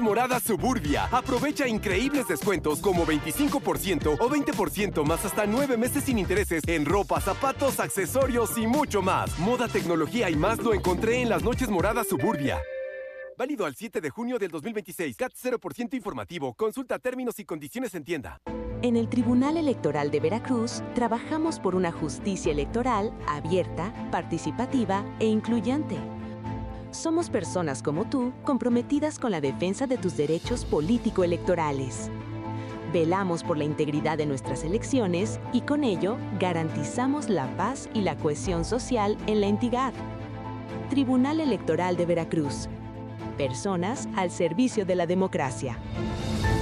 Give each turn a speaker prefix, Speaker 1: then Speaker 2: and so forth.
Speaker 1: Morada Suburbia. Aprovecha increíbles descuentos como 25% o 20% más hasta 9 meses sin intereses en ropa, zapatos, accesorios y mucho más. Moda, tecnología y más lo encontré en las Noches Morada Suburbia. Válido al 7 de junio del 2026. CAT 0% informativo. Consulta términos y condiciones en tienda.
Speaker 2: En el Tribunal Electoral de Veracruz, trabajamos por una justicia electoral abierta, participativa e incluyente. Somos personas como tú, comprometidas con la defensa de tus derechos político-electorales. Velamos por la integridad de nuestras elecciones y con ello garantizamos la paz y la cohesión social en la entidad. Tribunal Electoral de Veracruz. Personas al servicio de la democracia.